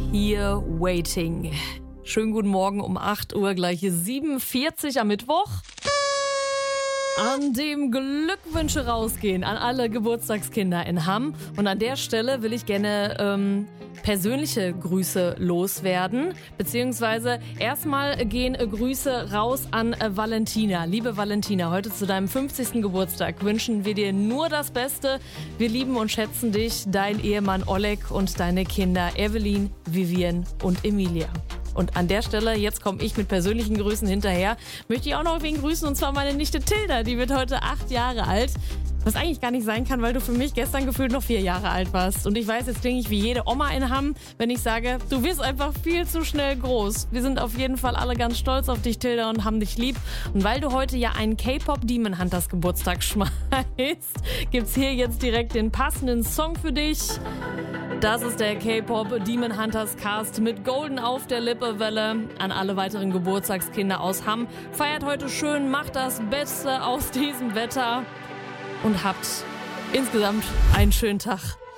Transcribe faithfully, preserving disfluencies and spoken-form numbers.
Here Waiting. Schönen guten Morgen um acht Uhr, gleich siebenundvierzig am Mittwoch. An dem Glückwünsche rausgehen an alle Geburtstagskinder in Hamm. Und an der Stelle will ich gerne ähm, persönliche Grüße loswerden. Beziehungsweise erstmal gehen äh, Grüße raus an äh, Valentina. Liebe Valentina, heute zu deinem fünfzigsten Geburtstag wünschen wir dir nur das Beste. Wir lieben und schätzen dich, dein Ehemann Oleg und deine Kinder Evelyn, Vivian und Emilia. Und an der Stelle, jetzt komme ich mit persönlichen Grüßen hinterher, möchte ich auch noch wen grüßen, und zwar meine Nichte Tilda, die wird heute acht Jahre alt. Was eigentlich gar nicht sein kann, weil du für mich gestern gefühlt noch vier Jahre alt warst. Und ich weiß, jetzt klinge ich wie jede Oma in Hamm, wenn ich sage, du wirst einfach viel zu schnell groß. Wir sind auf jeden Fall alle ganz stolz auf dich, Tilda, und haben dich lieb. Und weil du heute ja einen K-Pop Demon Hunters Geburtstag schmeißt, gibt's hier jetzt direkt den passenden Song für dich. Das ist der K-Pop Demon Hunters Cast mit Golden auf der Lippe-Welle. An alle weiteren Geburtstagskinder aus Hamm. Feiert heute schön, macht das Beste aus diesem Wetter und habt insgesamt einen schönen Tag.